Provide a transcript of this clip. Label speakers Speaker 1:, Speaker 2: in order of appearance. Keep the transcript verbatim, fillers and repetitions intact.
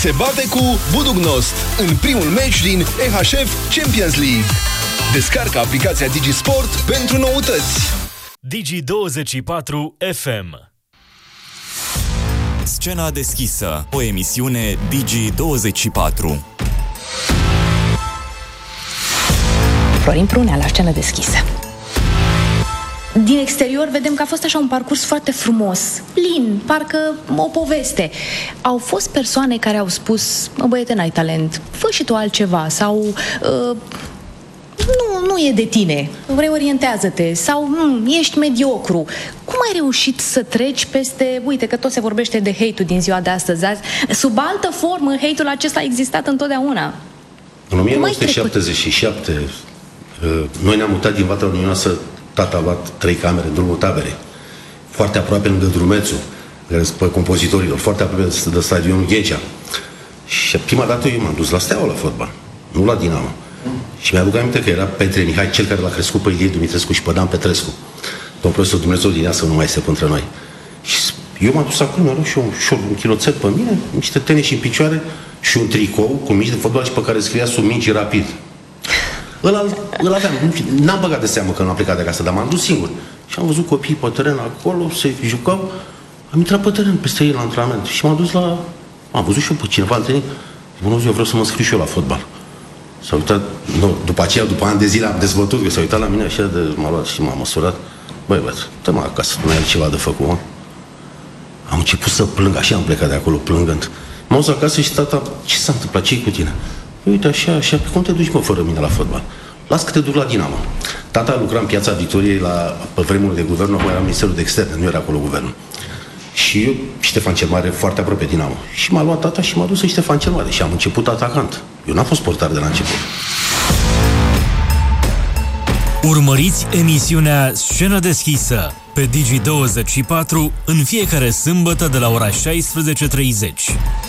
Speaker 1: se bate cu Buducnost în primul meci din E H F Champions League. Descarcă aplicația DigiSport pentru noutăți.
Speaker 2: Digi douăzeci și patru F M.
Speaker 3: Scena deschisă, o emisiune Digi douăzeci și patru.
Speaker 4: Florin Prunea la Scenă deschisă. Din exterior vedem că a fost așa un parcurs foarte frumos, lin, parcă o poveste. Au fost persoane care au spus: mă, băiete, n-ai talent, fă și tu altceva, sau uh, nu, nu e de tine, reorientează-te, sau mm, ești mediocru. Cum ai reușit să treci peste, uite că tot se vorbește de hate-ul din ziua de astăzi, azi, sub altă formă hate-ul acesta a existat întotdeauna.
Speaker 5: În o mie nouă sute șaptezeci și șapte noi ne-am mutat din Vatra Unioasă. Tata a luat trei camere în drumul taberei, foarte aproape lângă Drumețu, pe compozitorilor, foarte aproape de stadionul Ghencea. Și prima dată eu m-am dus la Steaua la fotbal, nu la Dinamo. Și mi-aduc aminte că era Petre Mihai, cel care l-a crescut pe Ilie Dumitrescu și pe Dan Petrescu. Domnul profesor, Dumnezeu din ea să nu mai se între noi. Și eu m-am dus acolo, mi-am luat și eu un, un chiloțel pe mine, niște tenis în picioare și un tricou cu mici de fotbal și pe care scria sub mingi rapid. Îl, îl aveam, n-am băgat de seamă că nu am plecat de acasă, dar m-am dus singur. Și am văzut copiii pe teren acolo, se jucau, am intrat pe teren peste ei la antrenament și m-am dus la... Am văzut și eu pe cineva întâlnit. Bună ziua, vreau să mă scriu și eu la fotbal. S-a uitat, nu, după aceea, după ani de zile am dezbătut, că s-a uitat la mine așa de m-a luat și m-a măsurat. Băi, băi, dă-mă acasă, nu ai altceva de făcut, mă? Am început să plâng, așa am plecat de acolo, plângând. M-am dus acasă și tata, ce s-a întâmplat, ce-i cu tine? Uite, așa, așa, pe cum te duci, mă, fără mine la fotbal? Las că te duc la Dinamo. Tata lucra în Piața Victoriei la, pe vremuri de guvern, acum era Ministerul de Externe, nu era acolo guvernul. Și eu, Ștefan cel Mare, foarte aproape Dinamo. Și m-a luat tata și m-a dus în Ștefan cel Mare și am început atacant. Eu n-am fost portar de la început.
Speaker 2: Urmăriți emisiunea Scenă deschisă pe Digi douăzeci și patru în fiecare sâmbătă de la ora șaisprezece și treizeci.